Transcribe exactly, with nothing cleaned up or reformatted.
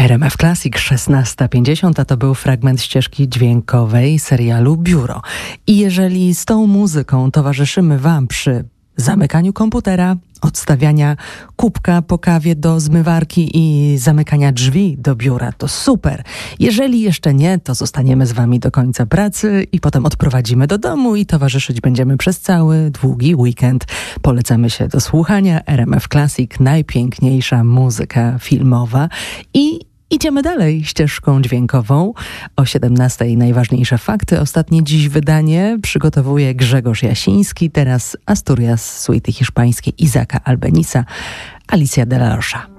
R M F Classic szesnasta pięćdziesiąt, a to był fragment ścieżki dźwiękowej serialu Biuro. I jeżeli z tą muzyką towarzyszymy Wam przy zamykaniu komputera, odstawiania kubka po kawie do zmywarki i zamykania drzwi do biura, to super. Jeżeli jeszcze nie, to zostaniemy z Wami do końca pracy i potem odprowadzimy do domu i towarzyszyć będziemy przez cały długi weekend. Polecamy się do słuchania. R M F Classic, najpiękniejsza muzyka filmowa. I idziemy dalej ścieżką dźwiękową. O siedemnastej najważniejsze fakty. Ostatnie dziś wydanie przygotowuje Grzegorz Jasiński. Teraz Asturias, suity hiszpańskie Isaaca Albanisa, Alicia de la Rocha.